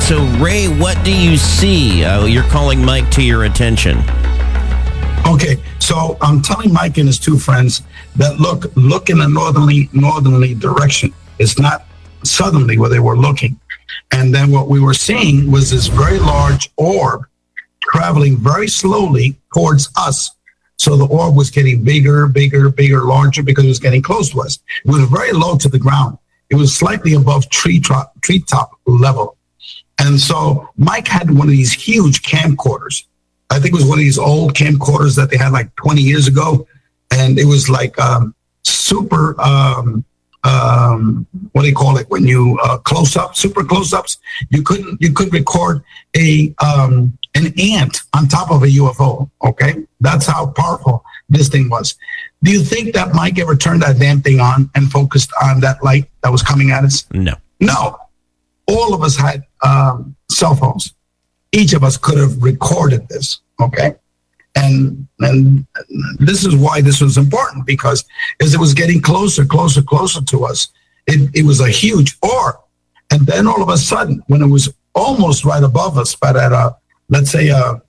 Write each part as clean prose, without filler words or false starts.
So, Ray, what do you see? You're calling Mike to your attention. Okay, so I'm telling Mike and his two friends that look in a northerly direction. It's not southerly where they were looking. And then what we were seeing was this very large orb traveling very slowly towards us. So the orb was getting bigger, larger because it was getting close to us. It was very low to the ground. It was slightly above treetop level. And so Mike had one of these huge camcorders. I think it was one of these old camcorders that they had like 20 years ago. And it was like super, what do you call it? When you super close-ups, you could record an ant on top of a UFO. Okay. That's how powerful this thing was. Do you think that Mike ever turned that damn thing on and focused on that light that was coming at us? No. All of us had cell phones. Each of us could have recorded this. Okay. And this is why this was important, because as it was getting closer to us, it was a huge orb. And then all of a sudden, when it was almost right above us, but at let's say a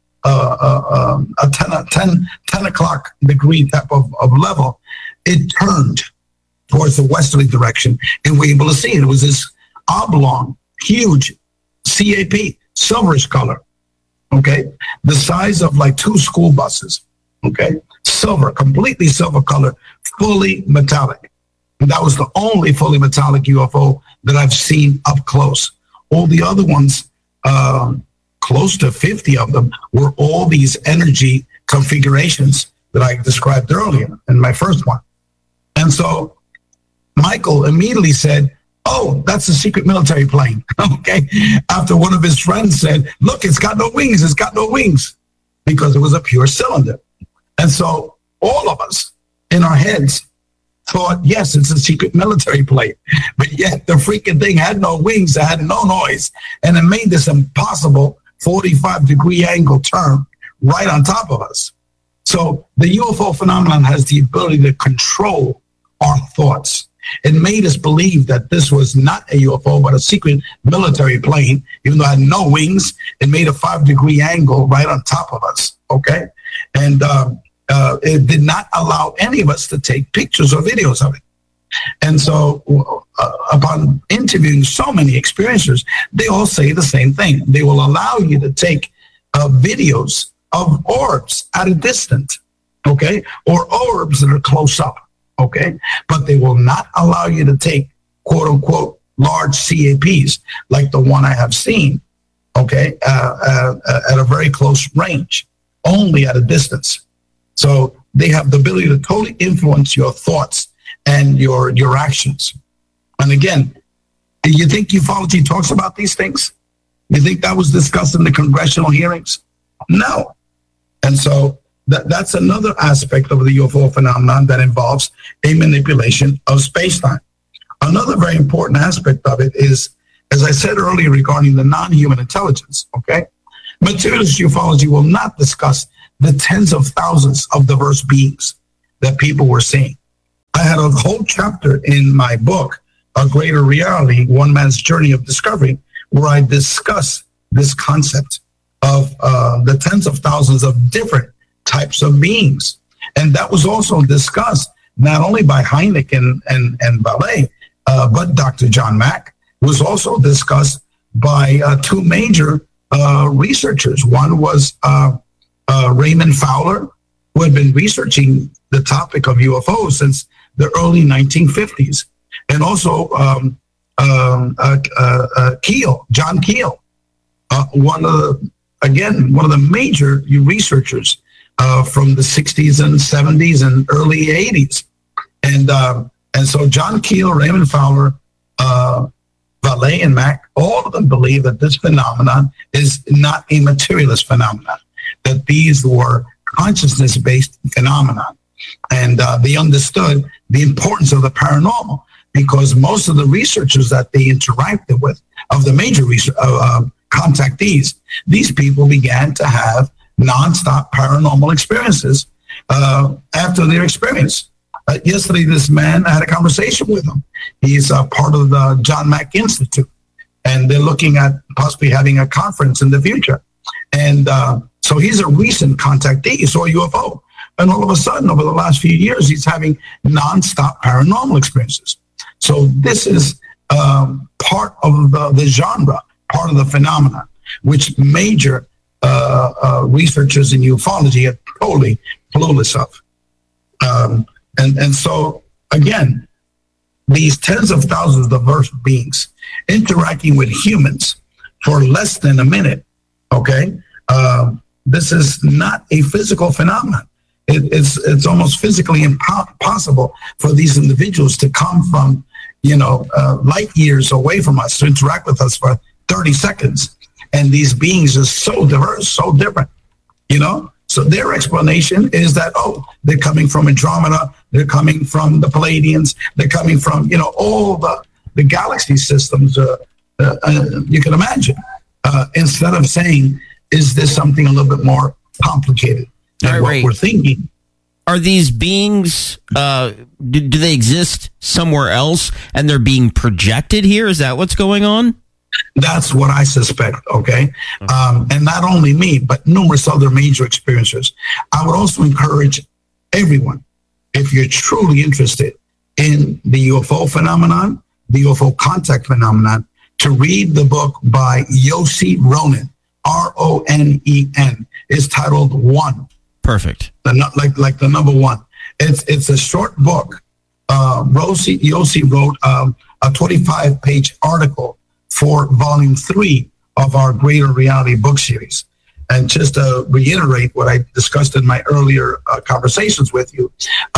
10 o'clock degree type of level, it turned towards the westerly direction, and we were able to see it. It was this oblong, huge CAP, silverish color. Okay, the size of like 2 school buses. Okay, silver, completely silver color, fully metallic. And that was the only fully metallic UFO that I've seen up close. All the other ones, close to 50 of them, were all these energy configurations that I described earlier in my first one. And so Michael immediately said, "Oh, that's a secret military plane." Okay. After one of his friends said, "Look, it's got no wings. It's got no wings," because it was a pure cylinder. And so all of us in our heads thought, yes, it's a secret military plane. But yet the freaking thing had no wings. It had no noise. And it made this impossible 45-degree angle turn right on top of us. So the UFO phenomenon has the ability to control our thoughts. It made us believe that this was not a UFO, but a secret military plane, even though it had no wings. It made a 5-degree angle right on top of us, okay? And it did not allow any of us to take pictures or videos of it. And so upon interviewing so many experiencers, they all say the same thing. They will allow you to take videos of orbs at a distance, okay? Or orbs that are close up. Okay, but they will not allow you to take quote unquote large CAPs like the one I have seen. Okay, at a very close range, only at a distance. So they have the ability to totally influence your thoughts and your actions. And again, do you think ufology talks about these things? You think that was discussed in the congressional hearings? No. And so that's another aspect of the UFO phenomenon that involves a manipulation of space-time. Another very important aspect of it is, as I said earlier regarding the non-human intelligence, okay? Materialist ufology will not discuss the tens of thousands of diverse beings that people were seeing. I had a whole chapter in my book, A Greater Reality, One Man's Journey of Discovery, where I discuss this concept of the tens of thousands of different types of beings. And that was also discussed not only by Hynek and Vallée, but Dr. John Mack. Was also discussed by 2 major researchers. One was Raymond Fowler, who had been researching the topic of UFOs since the early 1950s. And also John Keel, one of the major researchers from the 60s and 70s and early 80s. And so John Keel, Raymond Fowler, Vallée, and Mack, all of them believe that this phenomenon is not a materialist phenomenon, that these were consciousness-based phenomena. And they understood the importance of the paranormal, because most of the researchers that they interacted with, of the major contactees, these people began to have nonstop paranormal experiences after their experience. Yesterday, this man, I had a conversation with him. He's part of the John Mack Institute. and they're looking at possibly having a conference in the future. And so he's a recent contactee. He saw a UFO. And all of a sudden, over the last few years, he's having nonstop paranormal experiences. So this is part of the genre, part of the phenomenon, which major researchers in ufology are totally clueless of. And so, again, these tens of thousands of diverse beings interacting with humans for less than a minute, okay? This is not a physical phenomenon. It's almost physically impossible for these individuals to come from, light years away from us to interact with us for 30 seconds. And these beings are so diverse, so different, So their explanation is that, they're coming from Andromeda, they're coming from the Pleiadians, they're coming from, all the galaxy systems you can imagine. Instead of saying, is this something a little bit more complicated than what we're thinking? Are these beings, do they exist somewhere else and they're being projected here? Is that what's going on? That's what I suspect, okay? And not only me, but numerous other major experiencers. I would also encourage everyone, if you're truly interested in the UFO phenomenon, the UFO contact phenomenon, to read the book by Yossi Ronen, Ronen. It's titled One. Perfect. Like the number one. It's a short book. Yossi wrote a 25-page article for volume 3 of our Greater Reality book series. And just to reiterate what I discussed in my earlier conversations with you,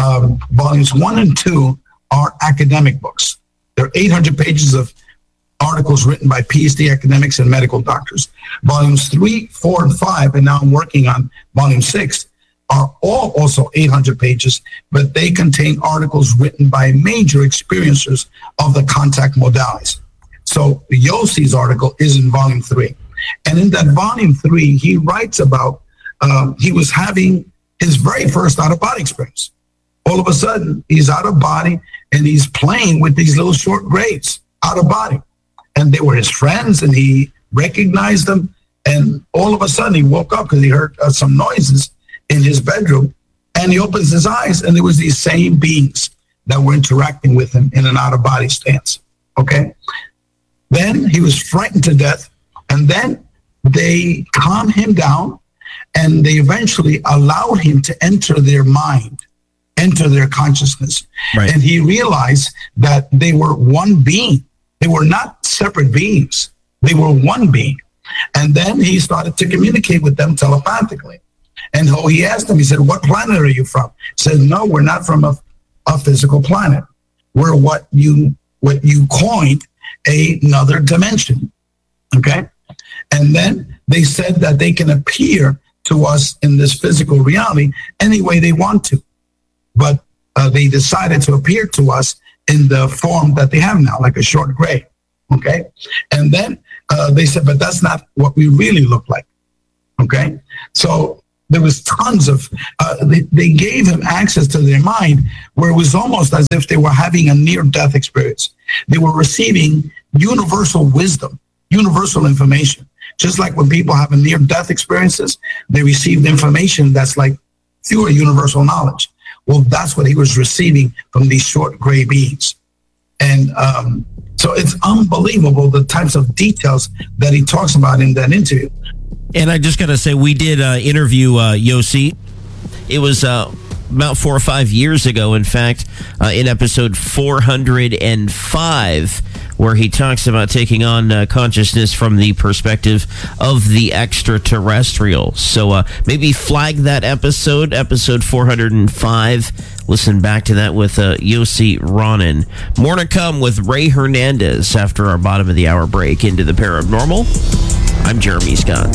volumes 1 and 2 are academic books. There are 800 pages of articles written by PhD academics and medical doctors. Volumes 3, 4, and 5, and now I'm working on volume 6, are all also 800 pages, but they contain articles written by major experiencers of the contact modalities. So Yossi's article is in volume 3. And in that volume 3, he writes about he was having his very first out-of-body experience. All of a sudden, he's out of body, and he's playing with these little short grays out of body. And they were his friends, and he recognized them. And all of a sudden, he woke up because he heard some noises in his bedroom. And he opens his eyes, and there was these same beings that were interacting with him in an out-of-body stance. Okay? Then he was frightened to death. And then they calmed him down, and they eventually allowed him to enter their mind, enter their consciousness. Right. And he realized that they were one being. They were not separate beings. They were one being. And then he started to communicate with them telepathically. And he asked them, he said, what planet are you from? He said, no, we're not from a physical planet. We're what you coined another dimension. Okay? And then they said that they can appear to us in this physical reality any way they want to. But they decided to appear to us in the form that they have now, like a short gray. Okay? And then they said, but that's not what we really look like. Okay? So there was tons of, they gave him access to their mind where it was almost as if they were having a near-death experience. They were receiving universal wisdom, universal information. Just like when people have a near-death experiences, they received information that's like pure universal knowledge. Well, that's what he was receiving from these short gray beings. And so it's unbelievable the types of details that he talks about in that interview. And I just got to say, we did interview Yossi. It was about 4 or 5 years ago, in fact, in episode 405, where he talks about taking on consciousness from the perspective of the extraterrestrials. So maybe flag that episode 405. Listen back to that with Yossi Ronen. More to come with Ray Hernandez after our bottom of the hour break into the paranormal. I'm Jeremy Scott.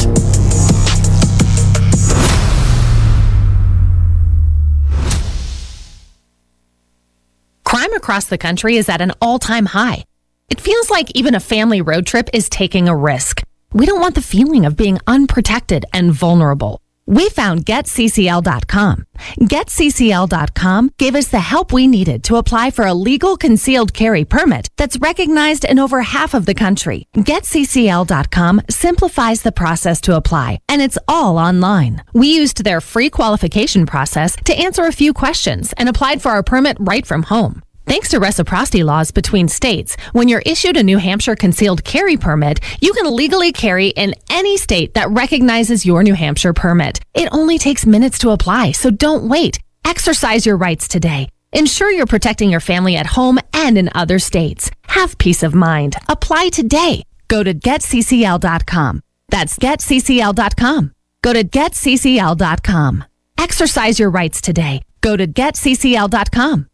Crime across the country is at an all-time high. It feels like even a family road trip is taking a risk. We don't want the feeling of being unprotected and vulnerable. We found GetCCL.com. GetCCL.com gave us the help we needed to apply for a legal concealed carry permit that's recognized in over half of the country. GetCCL.com simplifies the process to apply, and it's all online. We used their free qualification process to answer a few questions and applied for our permit right from home. Thanks to reciprocity laws between states, when you're issued a New Hampshire concealed carry permit, you can legally carry in any state that recognizes your New Hampshire permit. It only takes minutes to apply, so don't wait. Exercise your rights today. Ensure you're protecting your family at home and in other states. Have peace of mind. Apply today. Go to GetCCL.com. That's GetCCL.com. Go to GetCCL.com. Exercise your rights today. Go to GetCCL.com.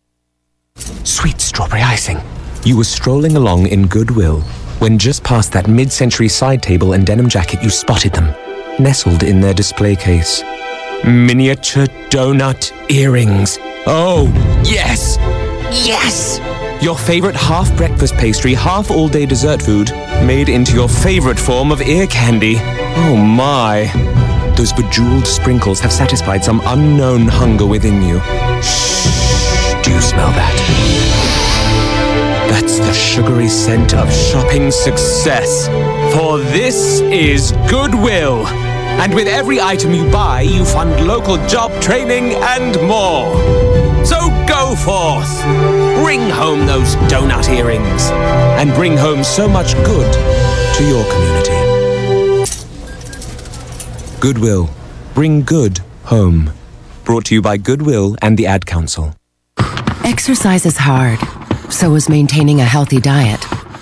Sweet strawberry icing. You were strolling along in Goodwill when just past that mid-century side table and denim jacket you spotted them, nestled in their display case. Miniature donut earrings. Oh, yes! Yes! Your favorite half-breakfast pastry, half-all-day dessert food, made into your favorite form of ear candy. Oh my. Those bejeweled sprinkles have satisfied some unknown hunger within you. Shh. Do you smell that? That's the sugary scent of shopping success. For this is Goodwill. And with every item you buy, you fund local job training and more. So go forth. Bring home those donut earrings. And bring home so much good to your community. Goodwill. Bring good home. Brought to you by Goodwill and the Ad Council. Exercise is hard, so is maintaining a healthy diet.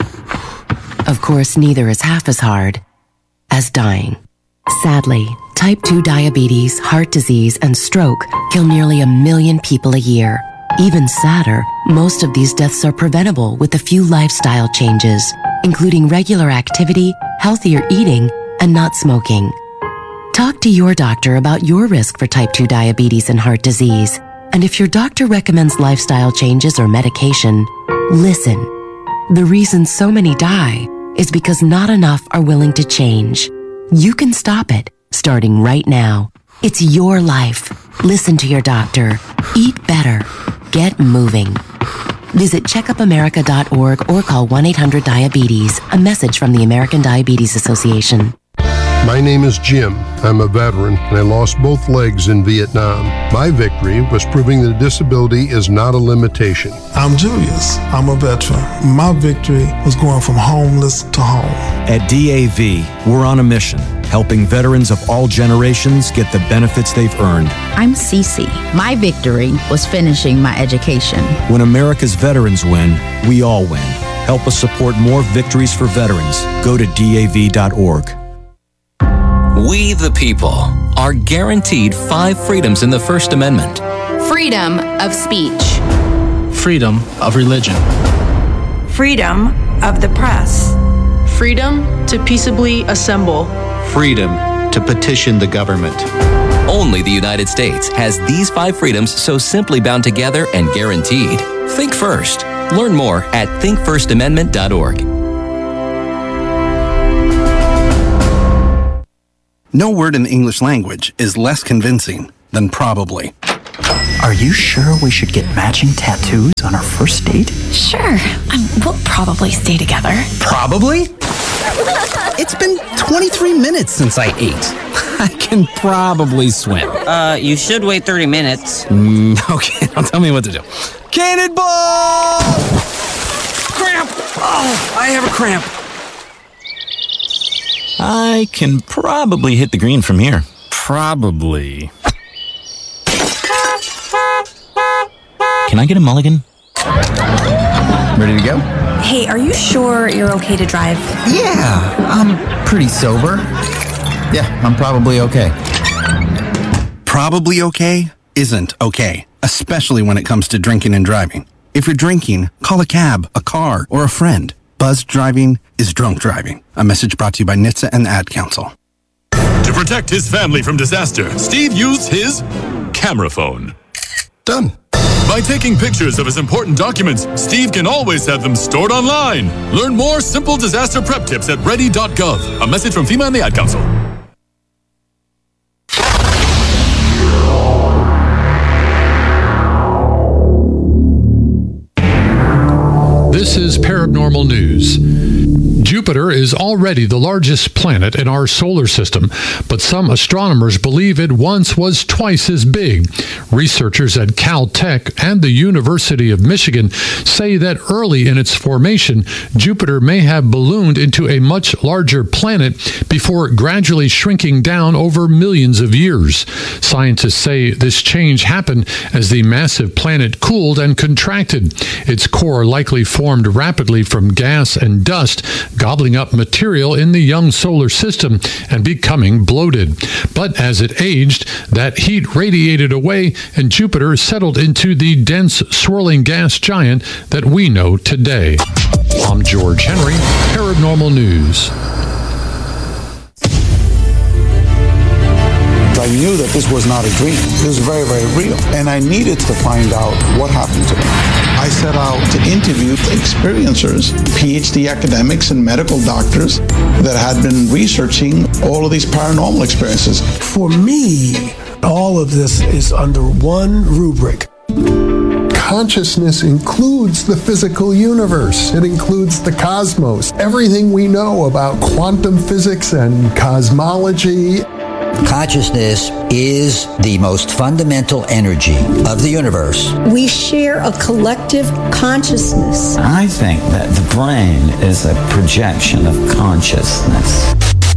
Of course, neither is half as hard as dying. Sadly, type 2 diabetes, heart disease, and stroke kill nearly 1 million people a year. Even sadder, most of these deaths are preventable with a few lifestyle changes, including regular activity, healthier eating, and not smoking. Talk to your doctor about your risk for type 2 diabetes and heart disease. And if your doctor recommends lifestyle changes or medication, listen. The reason so many die is because not enough are willing to change. You can stop it, starting right now. It's your life. Listen to your doctor. Eat better. Get moving. Visit checkupamerica.org or call 1-800-DIABETES. A message from the American Diabetes Association. My name is Jim. I'm a veteran, and I lost both legs in Vietnam. My victory was proving that disability is not a limitation. I'm Julius. I'm a veteran. My victory was going from homeless to home. At DAV, we're on a mission, helping veterans of all generations get the benefits they've earned. I'm Cece. My victory was finishing my education. When America's veterans win, we all win. Help us support more victories for veterans. Go to DAV.org. We, the people, are guaranteed 5 freedoms in the First Amendment. Freedom of speech. Freedom of religion. Freedom of the press. Freedom to peaceably assemble. Freedom to petition the government. Only the United States has these 5 freedoms so simply bound together and guaranteed. Think first. Learn more at thinkfirstamendment.org. No word in the English language is less convincing than probably. Are you sure we should get matching tattoos on our first date? Sure. We'll probably stay together. Probably? It's been 23 minutes since I ate. I can probably swim. You should wait 30 minutes. Okay, now tell me what to do. Cannonball! Cramp! Oh, I have a cramp. I can probably hit the green from here. Probably. Can I get a mulligan? Ready to go? Hey, are you sure you're okay to drive? Yeah, I'm pretty sober. Yeah, I'm probably okay. Probably okay isn't okay, especially when it comes to drinking and driving. If you're drinking, call a cab, a car, or a friend. Buzzed driving is drunk driving. A message brought to you by NHTSA and the Ad Council. To protect his family from disaster, Steve used his camera phone. Done. By taking pictures of his important documents, Steve can always have them stored online. Learn more simple disaster prep tips at ready.gov. A message from FEMA and the Ad Council. Paranormal News. Jupiter is already the largest planet in our solar system, but some astronomers believe it once was twice as big. Researchers at Caltech and the University of Michigan say that early in its formation, Jupiter may have ballooned into a much larger planet before gradually shrinking down over millions of years. Scientists say this change happened as the massive planet cooled and contracted. Its core likely formed rapidly from gas and dust, gobbling up material in the young solar system and becoming bloated. But as it aged, that heat radiated away and Jupiter settled into the dense swirling gas giant that we know today. I'm George Henry, Paranormal News. I knew that this was not a dream. It was very, very real. And I needed to find out what happened to me. I set out to interview experiencers, PhD academics and medical doctors that had been researching all of these paranormal experiences. For me, all of this is under one rubric. Consciousness includes the physical universe. It includes the cosmos. Everything we know about quantum physics and cosmology. Consciousness is the most fundamental energy of the universe. We share a collective consciousness. I think that the brain is a projection of consciousness.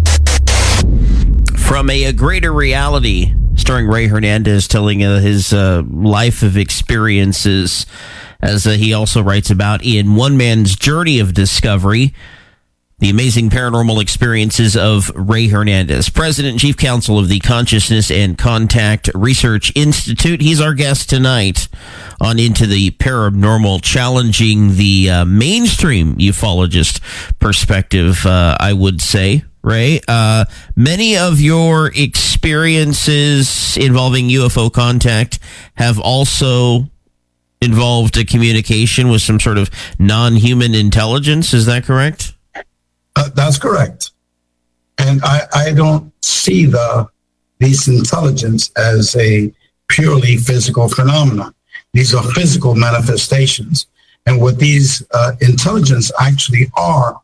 From A Greater Reality, starring Ray Hernandez, telling his life of experiences, as he also writes about in One Man's Journey of Discovery, the amazing paranormal experiences of Ray Hernandez, President and Chief Counsel of the Consciousness and Contact Research Institute. He's our guest tonight on Into the Paranormal, challenging the mainstream ufologist perspective, I would say. Ray, many of your experiences involving UFO contact have also involved a communication with some sort of non-human intelligence. Is that correct? That's correct. And I don't see these intelligence as a purely physical phenomenon. These are physical manifestations. And what these intelligence actually are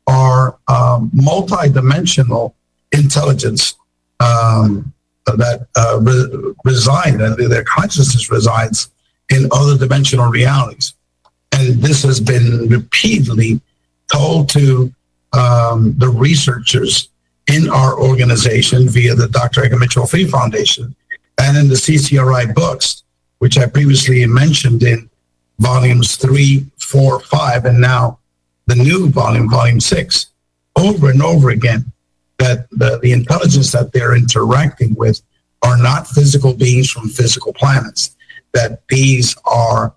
multidimensional intelligence that reside, and their consciousness resides in other dimensional realities. And this has been repeatedly told to the researchers in our organization via the Dr. Edgar Mitchell Free Foundation and in the CCRI books, which I previously mentioned in volumes 3, 4, 5, and now the new volume 6, over and over again, that the intelligence that they're interacting with are not physical beings from physical planets, that these are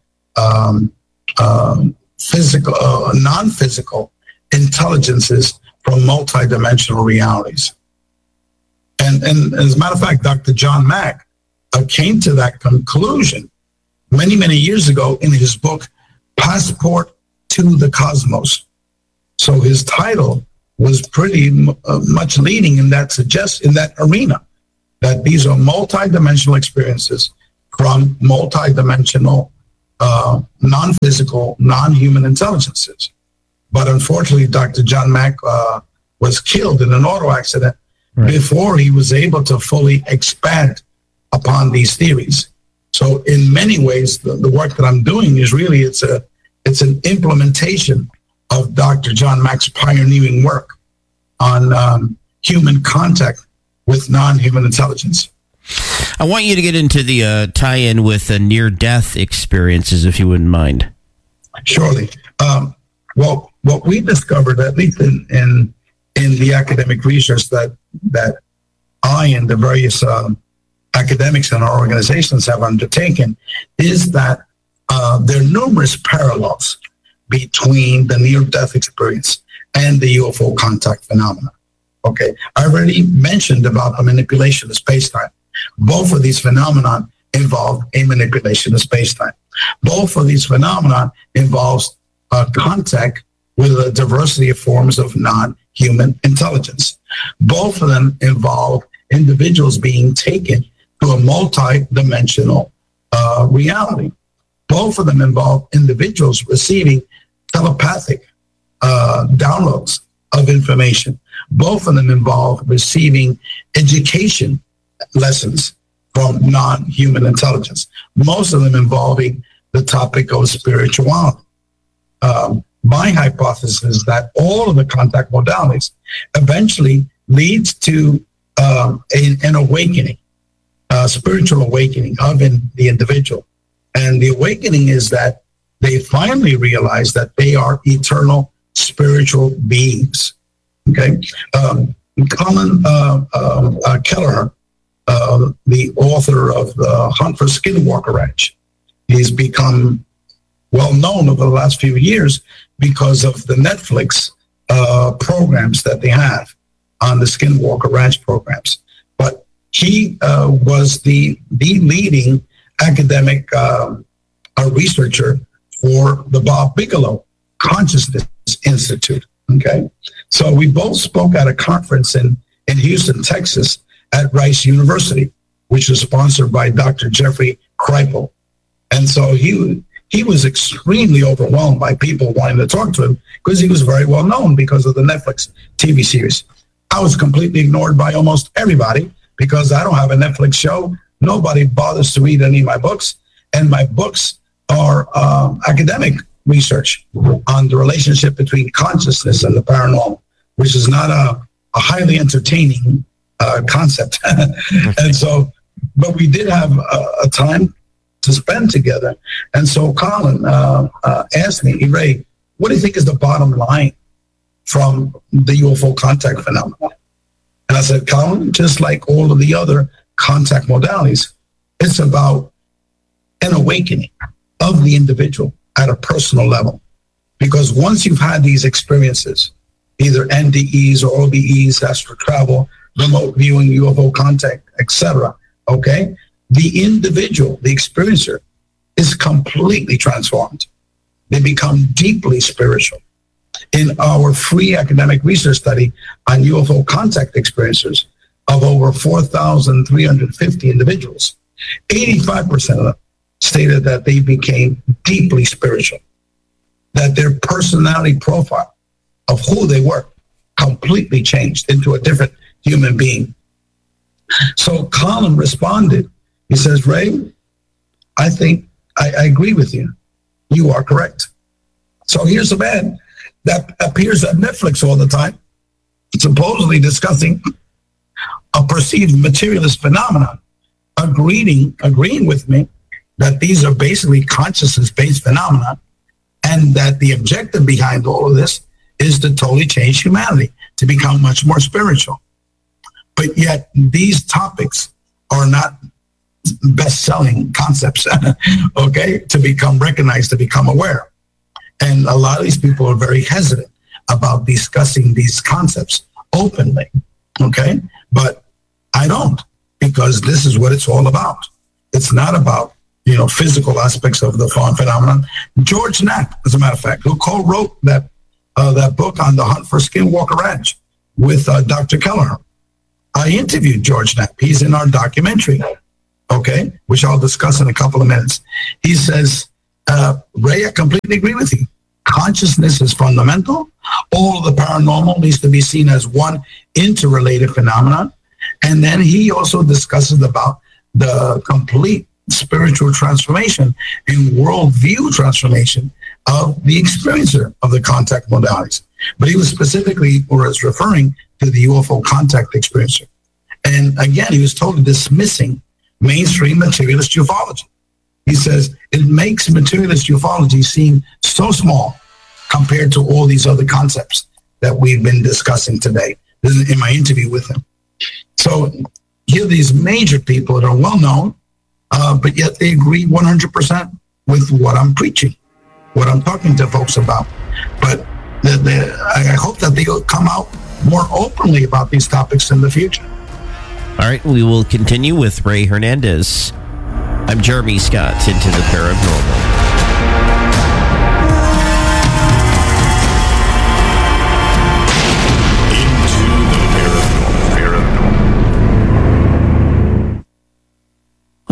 non-physical intelligences from multidimensional realities. And as a matter of fact, Dr. John Mack came to that conclusion many, many years ago in his book, Passport to the Cosmos. So his title was pretty much leading in that arena, that these are multidimensional experiences from multidimensional, non-physical, non-human intelligences. But unfortunately, Dr. John Mack was killed in an auto accident before he was able to fully expand upon these theories. So in many ways, the work that I'm doing is really, it's an implementation of Dr. John Mack's pioneering work on human contact with non-human intelligence. I want you to get into the tie-in with near-death experiences, if you wouldn't mind. Surely. Well, what we discovered, at least in the academic research that I and the various academics in our organizations have undertaken, is that there are numerous parallels between the near-death experience and the UFO contact phenomena. Okay, I already mentioned about the manipulation of space-time. Both of these phenomena involve a manipulation of space-time. Both of these phenomena involves contact with a diversity of forms of non-human intelligence. Both of them involve individuals being taken to a multi-dimensional reality. Both of them involve individuals receiving telepathic downloads of information. Both of them involve receiving education lessons from non-human intelligence, most of them involving the topic of spirituality. My hypothesis is that all of the contact modalities eventually leads to an awakening, a spiritual awakening of the individual. And the awakening is that they finally realize that they are eternal spiritual beings. Okay? Colin Kelleher, the author of The Hunt for Skinwalker Ranch, he's become well known over the last few years because of the Netflix programs that they have on the Skinwalker Ranch programs. But he was the leading academic researcher for the Bob Bigelow Consciousness Institute. Okay, so we both spoke at a conference in Houston, Texas, at Rice University, which was sponsored by Dr. Jeffrey Kripal. And so he was extremely overwhelmed by people wanting to talk to him because he was very well known because of the Netflix TV series. I was completely ignored by almost everybody because I don't have a Netflix show. Nobody bothers to read any of my books. And my books are academic research on the relationship between consciousness and the paranormal, which is not a highly entertaining concept. And so, but we did have a time to spend together. And so Colin asked me, hey, Ray, what do you think is the bottom line from the UFO contact phenomenon? And I said, Colin, just like all of the other contact modalities, it's about an awakening of the individual at a personal level. Because once you've had these experiences, either NDEs or OBEs, astral travel, remote viewing, UFO contact, etc., okay, the individual, the experiencer, is completely transformed. They become deeply spiritual. In our free academic research study on UFO contact experiencers of over 4,350 individuals, 85% of them stated that they became deeply spiritual, that their personality profile of who they were completely changed into a different human being. So Colin responded. He says, Ray, I think I agree with you. You are correct. So here's a man that appears at Netflix all the time, supposedly discussing a perceived materialist phenomenon, agreeing with me that these are basically consciousness-based phenomena, and that the objective behind all of this is to totally change humanity, to become much more spiritual. But yet these topics are not best-selling concepts, okay, to become recognized, to become aware. And a lot of these people are very hesitant about discussing these concepts openly, okay? But I don't, because this is what it's all about. It's not about, physical aspects of the phenomenon. George Knapp, as a matter of fact, who co-wrote that book on The Hunt for Skinwalker Ranch with Dr. Kelleher. I interviewed George Knapp. He's in our documentary, okay, which I'll discuss in a couple of minutes. He says, Ray, I completely agree with you. Consciousness is fundamental. All of the paranormal needs to be seen as one interrelated phenomenon. And then he also discusses about the complete spiritual transformation and worldview transformation of the experiencer of the contact modalities. But he was specifically referring to the UFO contact experiencer. And again, he was totally dismissing mainstream materialist ufology. He says it makes materialist ufology seem so small compared to all these other concepts that we've been discussing today. This is in my interview with him. So here are these major people that are well known, but yet they agree 100% with what I'm preaching, what I'm talking to folks about. But I hope that they'll come out more openly about these topics in the future. All right, we will continue with Ray Hernandez. I'm Jeremy Scott, Into the Paranormal.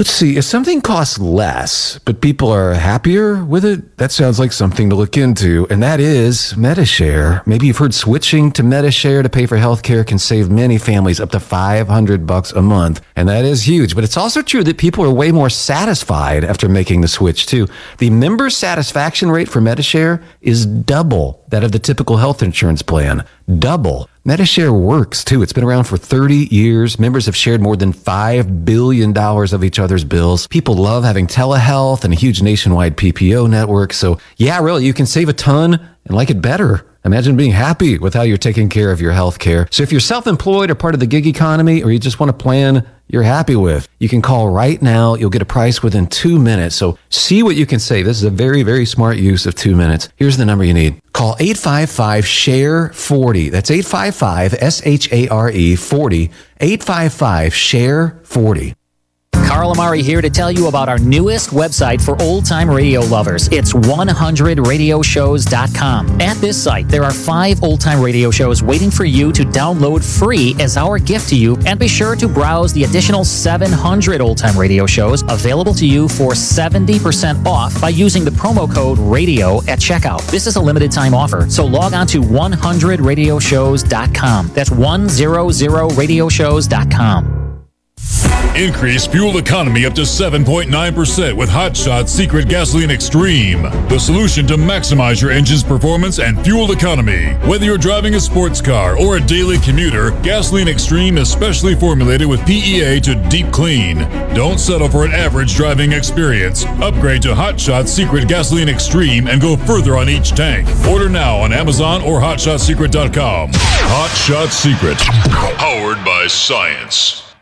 Let's see, if something costs less, but people are happier with it, that sounds like something to look into, and that is Medi-Share. Maybe you've heard switching to Medi-Share to pay for healthcare can save many families up to $500 a month, and that is huge. But it's also true that people are way more satisfied after making the switch, too. The member satisfaction rate for Medi-Share is double that of the typical health insurance plan. Double. Medi-Share works, too. It's been around for 30 years. Members have shared more than $5 billion of each other's bills. People love having telehealth and a huge nationwide PPO network. So, yeah, really, you can save a ton and like it better. Imagine being happy with how you're taking care of your health care. So if you're self-employed or part of the gig economy, or you just want a plan you're happy with, you can call right now. You'll get a price within 2 minutes. So see what you can save. This is a very, very smart use of 2 minutes. Here's the number you need. Call 855-SHARE-40. That's 855-SHARE-40. 855-SHARE-40. Carl Amari here to tell you about our newest website for old-time radio lovers. It's 100radioshows.com. At this site, there are 5 old-time radio shows waiting for you to download free as our gift to you, and be sure to browse the additional 700 old-time radio shows available to you for 70% off by using the promo code RADIO at checkout. This is a limited-time offer, so log on to 100radioshows.com. That's 100radioshows.com. Increase fuel economy up to 7.9% with Hot Shot Secret Gasoline Extreme, the solution to maximize your engine's performance and fuel economy. Whether you're driving a sports car or a daily commuter, Gasoline Extreme is specially formulated with PEA to deep clean. Don't settle for an average driving experience. Upgrade to Hot Shot Secret Gasoline Extreme and go further on each tank. Order now on Amazon or HotShotSecret.com. Hot Shot Secret, powered by science.